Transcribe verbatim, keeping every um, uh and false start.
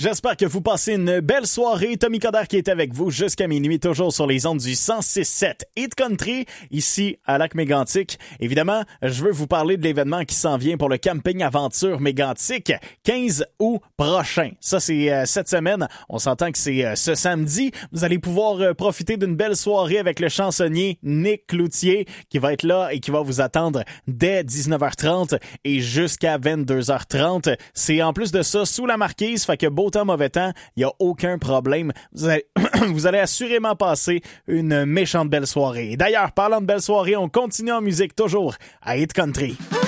J'espère que vous passez une belle soirée. Tommy Coderre qui est avec vous jusqu'à minuit, toujours sur les ondes du cent six sept Hit Country, ici à Lac-Mégantic. Évidemment, je veux vous parler de l'événement qui s'en vient pour le camping aventure Mégantic, quinze août prochain. Ça, c'est euh, cette semaine. On s'entend que c'est euh, ce samedi. Vous allez pouvoir euh, profiter d'une belle soirée avec le chansonnier Nick Cloutier qui va être là et qui va vous attendre dès dix-neuf heures trente et jusqu'à vingt-deux heures trente. C'est en plus de ça sous la marquise, fait que beau temps, mauvais temps, il n'y a aucun problème. Vous allez, vous allez assurément passer une méchante belle soirée. Et d'ailleurs, parlant de belle soirée, on continue en musique toujours à Hit Country.